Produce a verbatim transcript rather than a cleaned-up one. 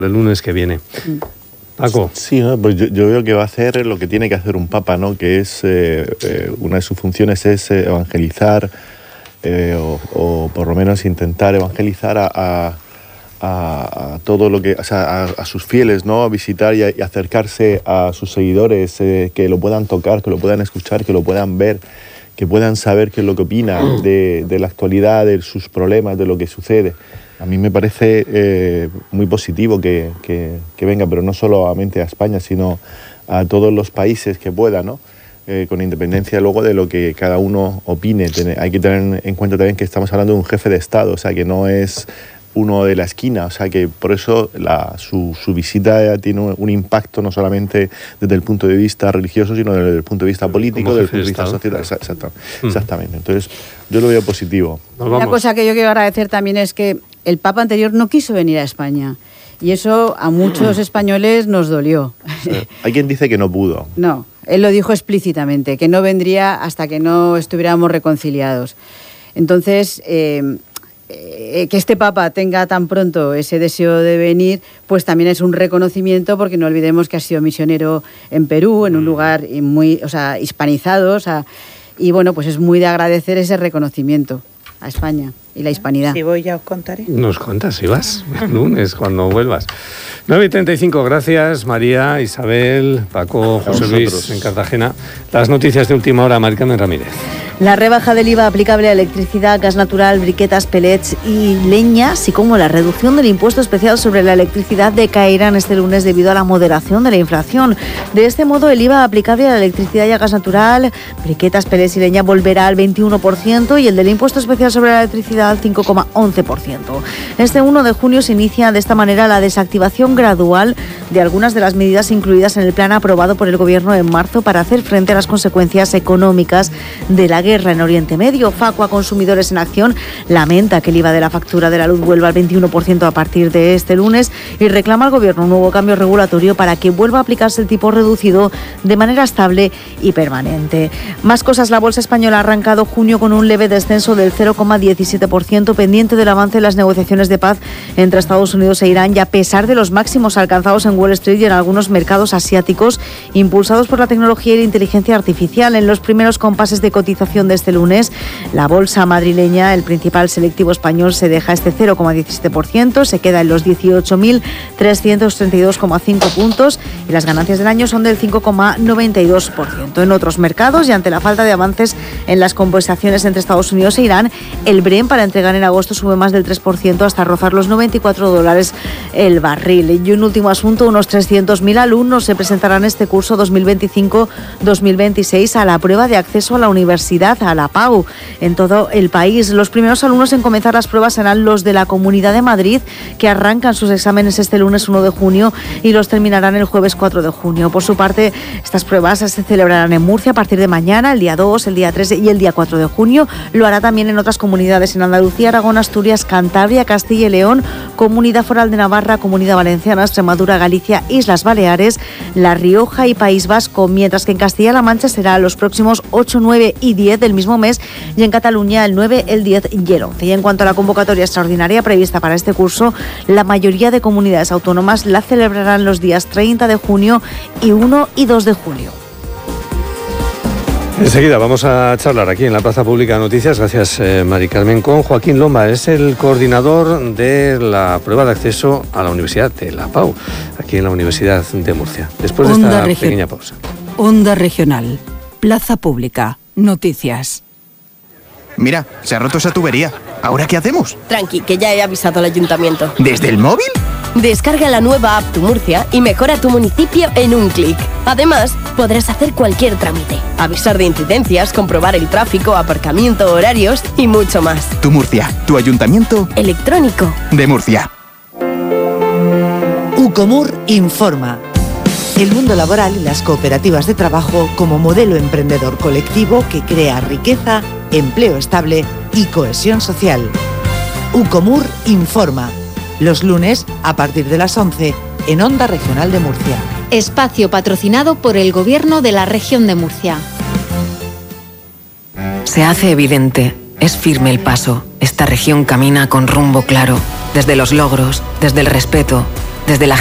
el lunes que viene. Paco. Sí, ¿no? Pues yo, yo veo que va a hacer lo que tiene que hacer un papa, ¿no? Que es, eh, eh, una de sus funciones es eh, evangelizar, eh, o, o por lo menos intentar evangelizar a, a, a, a todo lo que, o sea, a, a sus fieles, ¿no? A visitar y, a, y acercarse a sus seguidores, eh, que lo puedan tocar, que lo puedan escuchar, que lo puedan ver, que puedan saber qué es lo que opina de, de la actualidad, de sus problemas, de lo que sucede. A mí me parece eh, muy positivo que, que, que venga, pero no solamente a España, sino a todos los países que pueda, ¿no? Eh, con independencia luego de lo que cada uno opine. Ten, hay que tener en cuenta también que estamos hablando de un jefe de Estado, o sea, que no es uno de la esquina, o sea, que por eso la, su, su visita tiene un impacto no solamente desde el punto de vista religioso, sino desde el punto de vista político, desde el punto de vista social. Exactamente. Mm. Exactamente. Entonces, yo lo veo positivo. Una cosa que yo quiero agradecer también es que el Papa anterior no quiso venir a España. Y eso a muchos españoles nos dolió. Sí. Hay quien dice que no pudo. No, él lo dijo explícitamente, que no vendría hasta que no estuviéramos reconciliados. Entonces, eh, eh, que este Papa tenga tan pronto ese deseo de venir, pues también es un reconocimiento, porque no olvidemos que ha sido misionero en Perú, en un lugar muy, o sea, hispanizado, o sea, y bueno, pues es muy de agradecer ese reconocimiento a España y la hispanidad. Si voy ya os contaré. Nos cuentas si vas el lunes cuando vuelvas. nueve y treinta y cinco, gracias María, Isabel, Paco, José Luis en Cartagena. Las noticias de última hora, Mari Carmen Ramírez. La rebaja del I V A aplicable a electricidad, gas natural, briquetas, pellets y leña, así como la reducción del impuesto especial sobre la electricidad, decaerán este lunes debido a la moderación de la inflación. De este modo, el I V A aplicable a la electricidad y a gas natural, briquetas, pellets y leña volverá al veintiuno por ciento y el del impuesto especial sobre la electricidad al cinco coma once por ciento. Este uno de junio se inicia de esta manera la desactivación gradual de algunas de las medidas incluidas en el plan aprobado por el Gobierno en marzo para hacer frente a las consecuencias económicas de la guerra en Oriente Medio. Facua Consumidores en Acción lamenta que el I V A de la factura de la luz vuelva al veintiuno por ciento a partir de este lunes y reclama al Gobierno un nuevo cambio regulatorio para que vuelva a aplicarse el tipo reducido de manera estable y permanente. Más cosas, la bolsa española ha arrancado junio con un leve descenso del cero coma diecisiete por ciento pendiente del avance de las negociaciones de paz entre Estados Unidos e Irán, y a pesar de los máximos alcanzados en Wall Street y en algunos mercados asiáticos impulsados por la tecnología y la inteligencia artificial. En los primeros compases de cotización de este lunes, la bolsa madrileña, el principal selectivo español, se deja este cero coma diecisiete por ciento, se queda en los dieciocho mil trescientos treinta y dos coma cinco puntos y las ganancias del año son del cinco coma noventa y dos por ciento. En otros mercados, y ante la falta de avances en las conversaciones entre Estados Unidos e Irán, el Brent para entregar en agosto sube más del tres por ciento hasta rozar los noventa y cuatro dólares el barril. Y un último asunto, unos trescientos mil alumnos se presentarán este curso dos mil veinticinco dos mil veintiséis a la prueba de acceso a la universidad, a la P A U, en todo el país. Los primeros alumnos en comenzar las pruebas serán los de la Comunidad de Madrid, que arrancan sus exámenes este lunes uno de junio y los terminarán el jueves cuatro de junio. Por su parte, estas pruebas se celebrarán en Murcia a partir de mañana, el día dos, el día tres y el día cuatro de junio. Lo hará también en otras comunidades, en Andalucía, Aragón, Asturias, Cantabria, Castilla y León, Comunidad Foral de Navarra, Comunidad Valenciana, Extremadura, Galicia, Islas Baleares, La Rioja y País Vasco, mientras que en Castilla-La Mancha será los próximos ocho, nueve y diez del mismo mes, y en Cataluña el nueve, el diez y el once. Y en cuanto a la convocatoria extraordinaria prevista para este curso, la mayoría de comunidades autónomas la celebrarán los días treinta de junio y uno y dos de julio. Enseguida vamos a charlar aquí en la Plaza Pública de Noticias, gracias eh, Mari Carmen, con Joaquín Lomba, es el coordinador de la prueba de acceso a la Universidad de la P A U, aquí en la Universidad de Murcia. Después de esta Onda pequeña pausa. Onda Regional, Plaza Pública, Noticias. Mira, se ha roto esa tubería. ¿Ahora qué hacemos? Tranqui, que ya he avisado al ayuntamiento. ¿Desde el móvil? Descarga la nueva app Tu Murcia y mejora tu municipio en un clic. Además, podrás hacer cualquier trámite, avisar de incidencias, comprobar el tráfico, aparcamiento, horarios y mucho más. Tu Murcia, tu ayuntamiento electrónico de Murcia. Ucomur informa. El mundo laboral y las cooperativas de trabajo como modelo emprendedor colectivo que crea riqueza, empleo estable y cohesión social. Ucomur informa. Los lunes a partir de las once en Onda Regional de Murcia. Espacio patrocinado por el Gobierno de la Región de Murcia. Se hace evidente, es firme el paso. Esta región camina con rumbo claro, desde los logros, desde el respeto, desde la